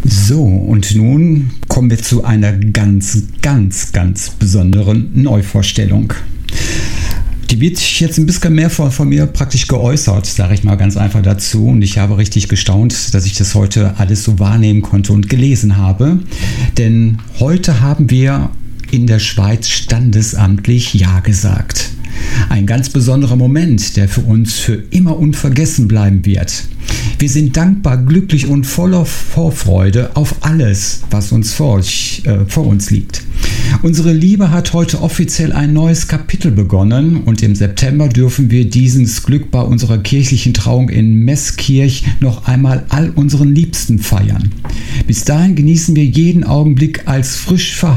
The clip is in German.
So, und nun kommen wir zu einer ganz besonderen Neuvorstellung. Die wird jetzt ein bisschen mehr von mir praktisch geäußert, sage ich mal ganz einfach dazu. Und ich habe richtig gestaunt, dass ich das heute alles so wahrnehmen konnte und gelesen habe. Denn heute haben wir in der Schweiz standesamtlich Ja gesagt. Ein ganz besonderer Moment, der für uns für immer unvergessen bleiben wird. Wir sind dankbar, glücklich und voller Vorfreude auf alles, was uns vor uns liegt. Unsere Liebe hat heute offiziell ein neues Kapitel begonnen und im September dürfen wir dieses Glück bei unserer kirchlichen Trauung in Meßkirch noch einmal all unseren Liebsten feiern. Bis dahin genießen wir jeden Augenblick als frisch verheiratet